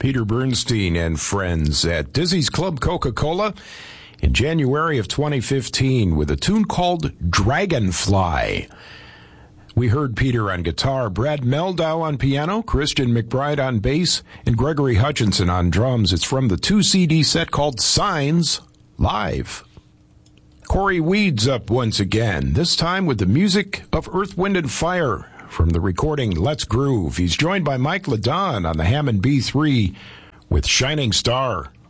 Peter Bernstein and friends at Dizzy's Club Coca-Cola in January of 2015 with a tune called Dragonfly. We heard Peter on guitar, Brad Meldau on piano, Christian McBride on bass, and Gregory Hutchinson on drums. It's from the 2-CD set called Signs Live. Corey Weeds up once again, this time with the music of Earth, Wind, and Fire from the recording Let's Groove. He's joined by Mike LeDon on the Hammond B3 with Shining Star.